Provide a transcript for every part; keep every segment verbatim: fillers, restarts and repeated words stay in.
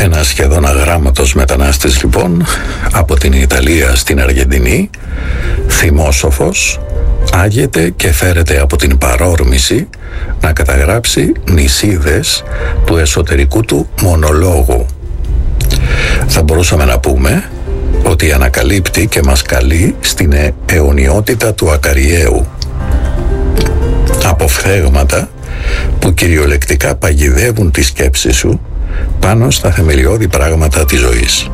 Ένας σχεδόν αγράμματος μετανάστης λοιπόν από την Ιταλία στην Αργεντινή, θυμόσοφος, άγεται και φέρεται από την παρόρμηση να καταγράψει νησίδες του εσωτερικού του μονολόγου. Θα μπορούσαμε να πούμε ότι ανακαλύπτει και μας καλεί στην ε- αιωνιότητα του ακαριαίου. Αποφθέγματα που κυριολεκτικά παγιδεύουν τη σκέψη σου πάνω στα θεμελιώδη πράγματα της ζωής,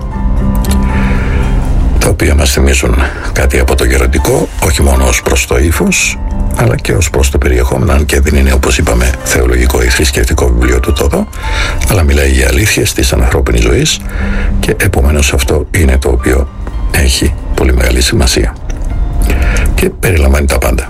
τα οποία μας θυμίζουν κάτι από το γεροντικό, όχι μόνο ως προς το ύφος, αλλά και ως προς το περιεχόμενο, αν και δεν είναι, όπως είπαμε, θεολογικό ή θρησκευτικό βιβλίο του τόδο, αλλά μιλάει για αλήθειες της ανθρώπινης ζωής και επομένως αυτό είναι το οποίο έχει πολύ μεγάλη σημασία και περιλαμβάνει τα πάντα.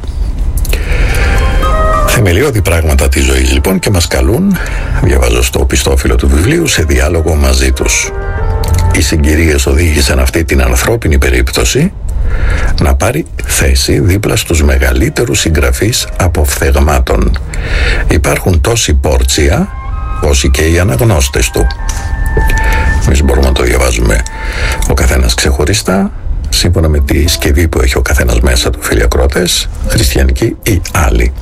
Θεμελιώδη πράγματα της ζωής λοιπόν, και μας καλούν, διαβάζω στο πιστόφυλλο του βιβλίου, σε διάλογο μαζί τους. Οι συγκυρίες οδήγησαν αυτή την ανθρώπινη περίπτωση να πάρει θέση δίπλα στους μεγαλύτερους συγγραφείς αποφθεγμάτων. Υπάρχουν τόσοι Πόρτσια όσοι και οι αναγνώστες του. Εμείς μπορούμε να το διαβάζουμε ο καθένας ξεχωριστά, σύμφωνα με τη συσκευή που έχει ο καθένας μέσα του, φίλοι ακροατές, χριστιανική ή άλλη.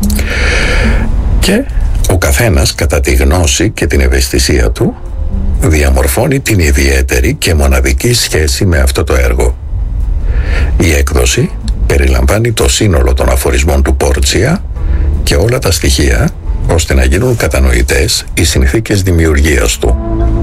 Και ο καθένας, κατά τη γνώση και την ευαισθησία του, διαμορφώνει την ιδιαίτερη και μοναδική σχέση με αυτό το έργο. Η έκδοση περιλαμβάνει το σύνολο των αφορισμών του Πόρτσια και όλα τα στοιχεία ώστε να γίνουν κατανοητές οι συνθήκες δημιουργίας του.